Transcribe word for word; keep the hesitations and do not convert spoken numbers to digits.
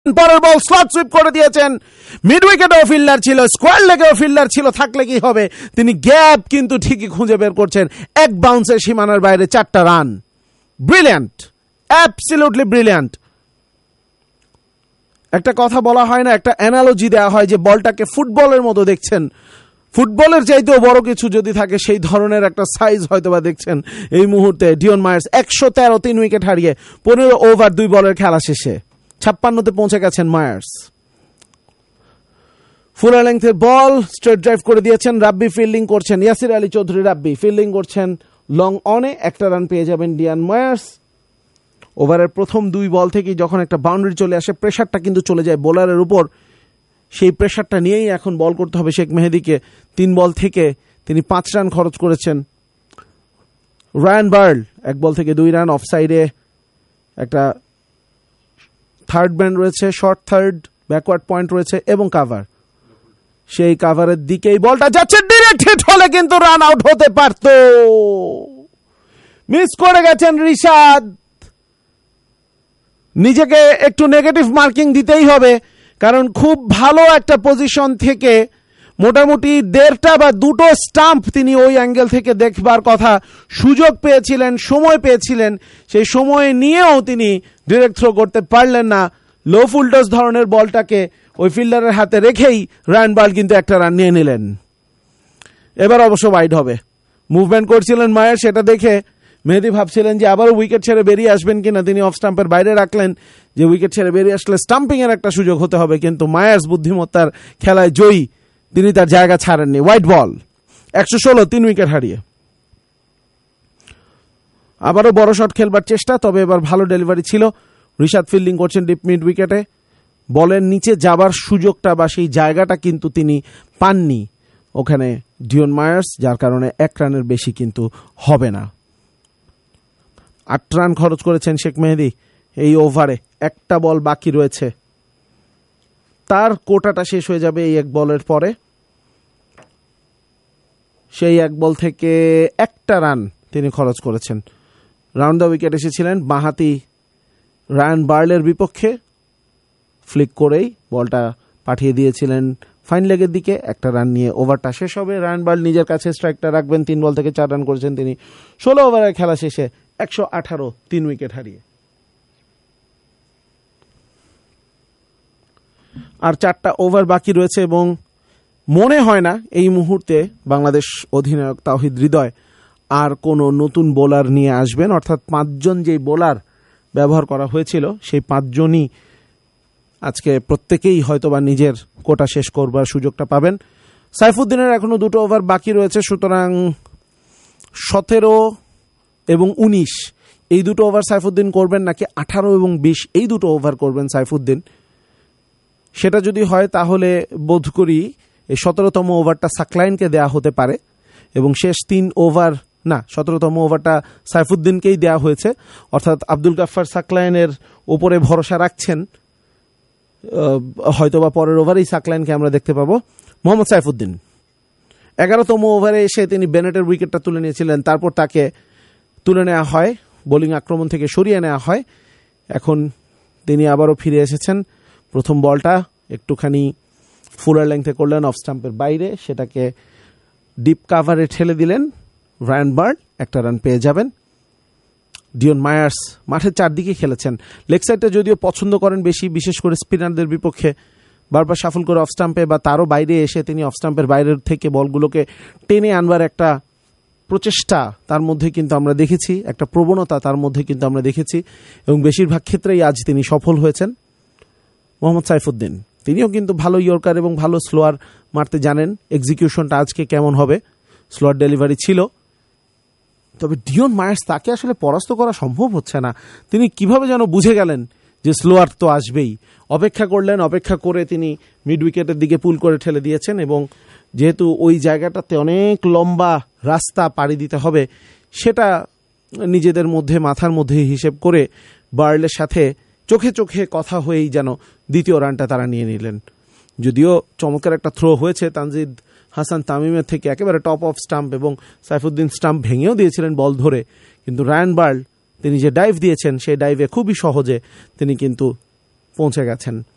পরের বল slot sweep করে দিয়েছেন। মিড উইকেটেও ফিল্ডার ছিল, স্কোয়ার লেগেও ফিল্ডার ছিল, থাকলে কি হবে, তিনি গ্যাপ কিন্তু ঠিকই খুঁজে বের করছেন। এক বাউন্সে সীমানার বাইরে চারটা রান। Brilliant, absolutely brilliant. একটা কথা বলা হয় না, একটা অ্যানালজি দেওয়া হয় যে বলটাকে ফুটবলের মতো দেখছেন, ফুটবলের চাইতেও বড় কিছু যদি থাকে সেই ধরনের একটা সাইজ হয়তো বা দেখছেন এই মুহূর্তে। ডিওন মায়ার্স একশো তেরো তিন উইকেট হারিয়ে পনেরো ওভার দুই বলের খেলা শেষে ছাপ্পান্নতে পৌঁছে গেছেন মায়ার্স। ফুল লেংথের বল স্ট্রেট ড্রাইভ করে দিয়েছেন। রাব্বি ফিল্ডিং করছেন, ইয়াসির আলী চৌধুরী রাব্বি ফিল্ডিং করছেন লং অনে। একটা রান পেয়ে যাবেন ডিওন মায়ার্স। ওভারের প্রথম দুই বল থেকেই যখন একটা বাউন্ডারি চলে আসে, প্রেশারটা কিন্তু চলে যায় বোলারের উপর। সেই প্রেশারটা নিয়েই এখন বল করতে হবে শেখ মেহেদীকে। তিন বল থেকে তিনি পাঁচ রান খরচ করেছেন। রায়ান বার্ল এক বল থেকে দুই রান, অফ সাইডে একটা থার্ড ম্যান রয়েছে, শর্ট থার্ড, ব্যাকওয়ার্ড পয়েন্ট রয়েছে এবং কাভার। সেই কাভারের দিকেই বলটা যাচ্ছে, ডিরেক্ট হিট হলে কিন্তু রান আউট হতে পারত। মিস করে গেছেন রিশাদ। নিজেকে একটু নেগেটিভ মার্কিং দিতেই হবে, কারণ খুব ভালো একটা পজিশন থেকে মোটামুটি দেড়টা বা দুটো স্টাম্প তিনি ওই অ্যাঙ্গেল থেকে দেখবার কথা সুযোগ পেয়েছিলেন, সময় পেয়েছিলেন। সেই সময় নিয়েও তিনি ডিরেক্ট থ্রো করতে পারলেন না। লো ফুলটস ধরনের বলটাকে ওই ফিল্ডারের হাতে রেখেই রায়ান বার্ল কিন্তু একটা রান নিয়ে নিলেন। এবার অবশ্য ওয়াইড হবে। মুভমেন্ট করছিলেন মায়ার, সেটা দেখে মেহেদী ভাবছিলেন যে আবারও উইকেট ছেড়ে বেরিয়ে আসবেন কিনা। তিনি অফ স্টাম্পের বাইরে রাখলেন যে উইকেট ছেড়ে বেরিয়ে আসলে স্টাম্পিং এর একটা সুযোগ হতে হবে, কিন্তু মায়ার্স বুদ্ধিমত্তার খেলায় জয়ী, তিনি তার জায়গা ছাড়েননি। হোয়াইট বল, একশো ষোলো তিন উইকেট হারিয়ে। আবারও বড় শট খেলবার চেষ্টা, তবে এবার ভালো ডেলিভারি ছিল। রিশাদ ফিল্ডিং করছেন ডিপ মিড উইকেটে। বলের নিচে যাবার সুযোগটা বা সেই জায়গাটা কিন্তু তিনি পাননি ওখানে ডিওন মায়ার্স, যার কারণে এক রানের বেশি কিন্তু হবে না। আট রান খরচ করেছেন শেখ মেহেদী এই ওভারে। একটা বল বাকি রয়েছে, তার কোটাটা শেষ হয়ে যাবে এই এক বলের পরে। সেই এক বল থেকে একটা রান তিনি খরচ করেছেন। রাউন্ড দ্য উইকেট এসেছিলেন বাঁহাতি রায়ান বার্লের বিপক্ষে। ফ্লিক করেই বলটা পাঠিয়ে দিয়েছিলেন ফাইন লেগের দিকে। একটা রান নিয়ে ওভারটা শেষ হবে। রায়ান বার্ল নিজের কাছে স্ট্রাইকটা রাখবেন। তিন বল থেকে চার রান করেছেন তিনি ষোলো ওভারের খেলা শেষে একশো আঠারো তিন উইকেট হারিয়ে। আর চারটা ওভার বাকি রয়েছে এবং মনে হয় না এই মুহূর্তে বাংলাদেশ অধিনায়ক তাওহিদ হৃদয় আর কোনো নতুন বোলার নিয়ে আসবেন। অর্থাৎ পাঁচজন যেই বোলার ব্যবহার করা হয়েছিল সেই পাঁচজনই আজকে প্রত্যেকেই হয়তোবা নিজের কোটা শেষ করবার সুযোগটা পাবেন। সাইফুদ্দিনের এখনো দুটো ওভার বাকি রয়েছে, সুতরাং সতেরো এবং উনিশ এই দুটো ওভার সাইফুদ্দিন করবেন, নাকি আঠারো এবং বিশ এই দুটো ওভার করবেন সাইফুদ্দিন, সেটা যদি হয় তাহলে বোধ করি এই সতেরোতম ওভারটা সাকলাইনকে দেয়া হতে পারে এবং শেষ তিন ওভার না সতেরোতম ওভারটা সাইফুদ্দিনকেই দেয়া হয়েছে। অর্থাৎ আব্দুল গাফফার সাকলাইনের উপরে ভরসা রাখছেন, হয়তোবা পরের ওভারেই সাকলাইনকে আমরা দেখতে পাবো। মোহাম্মদ সাইফুদ্দিন এগারোতম ওভারে এসে তিনি বেনেটের উইকেটটা তুলে নিয়েছিলেন, তারপর তাকে তুলে নেওয়া হয়, বোলিং আক্রমণ থেকে সরিয়ে নেওয়া হয়। এখন তিনি আবারও ফিরে এসেছেন। প্রথম বলটা একটুখানি ফুলার লেংথে করলেন অফ স্টাম্পের বাইরে, সেটাকে ডিপ কাভারে ঠেলে দিলেন রায়ান বার্ল, একটা রান পেয়ে যাবেন। ডিওন মায়ার্স মাঠের চারদিকে খেলেছেন। লেগ সাইডটা যদিও পছন্দ করেন বেশি, বিশেষ করে স্পিনারদের বিপক্ষে বারবার সাফল করে অফ স্টাম্পে বা তারও বাইরে এসে তিনি অফ স্টাম্পের বাইরের থেকে বলগুলোকে টেনে আনবার একটা প্রচেষ্টা তার মধ্যে কিন্তু আমরা দেখেছি, একটা প্রবণতা তার মধ্যে কিন্তু আমরা দেখেছি এবং বেশিরভাগ ক্ষেত্রেই আজ তিনি সফল হয়েছেন। মোহাম্মদ সাইফুদ্দিন তিনিও কিন্তু ভালো ইয়র্কার এবং ভালো স্লোয়ার মারতে জানেন। এক্সিকিউশনটা আজকে কেমন হবে, স্লোয়ার ডেলিভারি ছিল, তবে ডিওন মায়ার্স তাকে আসলে পরাস্ত করা সম্ভব হচ্ছে না। তিনি কিভাবে যেন বুঝে গেলেন যে স্লোয়ার তো আসবেই। অপেক্ষা করলেন, অপেক্ষা করে তিনি মিড উইকেটের দিকে পুল করে ঠেলে দিয়েছেন এবং যেহেতু ওই জায়গাটাতে অনেক লম্বা রাস্তা পাড়ি দিতে হবে, সেটা নিজেদের মধ্যে মাথার মধ্যে হিসেব করে বার্লের সাথে চোখে চোখে কথা হয়েই যেন দ্বিতীয় রানটা তারা নিয়ে নিলেন। যদিও চমৎকার একটা থ্রো হয়েছে তানজিদ হাসান তামিমের থেকে একেবারে টপ অফ স্টাম্প, এবং সাইফুদ্দিন স্টাম্প ভেঙেও দিয়েছিলেন বল ধরে, কিন্তু রায়ান বার্ল তিনি যে ডাইভ দিয়েছেন সেই ডাইভে খুবই সহজে তিনি কিন্তু পৌঁছে গেছেন।